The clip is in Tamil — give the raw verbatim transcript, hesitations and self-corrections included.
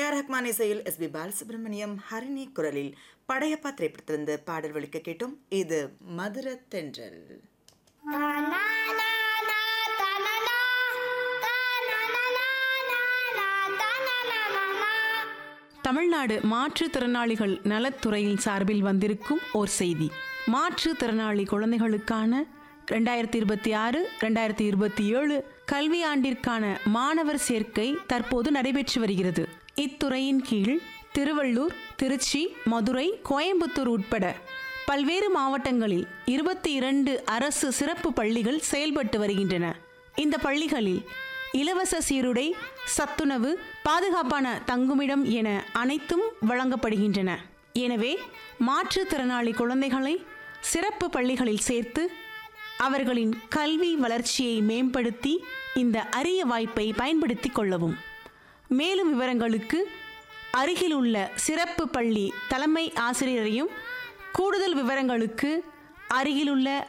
ஏஆர் ரஹ்மான் இசையில் எஸ் பி பாலசுப்ரமணியம் ஹரிணி குரலில் படையப்பா திரைப்படத்திலிருந்து பாடல் ஒலிக்க கேட்டோம். இது மதுர தென்றல். தமிழ்நாடு மாற்றுத்திறனாளிகள் நலத்துறையின் சார்பில் வந்திருக்கும் ஓர் செய்தி. மாற்றுத்திறனாளி குழந்தைகளுக்கான ரெண்டாயிரத்தி இருபத்தி ஆறு ரெண்டாயிரத்தி இருபத்தி ஏழு கல்வியாண்டிற்கான மாணவர் சேர்க்கை தற்போது நடைபெற்று வருகிறது. இத்துறையின் கீழ் திருவள்ளூர், திருச்சி, மதுரை, கோயம்புத்தூர் உட்பட பல்வேறு மாவட்டங்களில் இருபத்தி இரண்டு அரசு சிறப்பு பள்ளிகள் செயல்பட்டு வருகின்றன. இந்த பள்ளிகளில் இலவச சீருடை, சத்துணவு, பாதுகாப்பான தங்குமிடம் என அனைத்தும் வழங்கப்படுகின்றன. எனவே மாற்றுத்திறனாளி குழந்தைகளை சிறப்பு பள்ளிகளில் சேர்த்து அவர்களின் கல்வி வளர்ச்சியை மேம்படுத்தி இந்த அரிய வாய்ப்பை பயன்படுத்திக் கொள்ளவும். மேலும் விவரங்களுக்கு அருகில் உள்ள சிறப்பு பள்ளி தலைமை ஆசிரியரையும், கூடுதல் விவரங்களுக்கு அருகிலுள்ள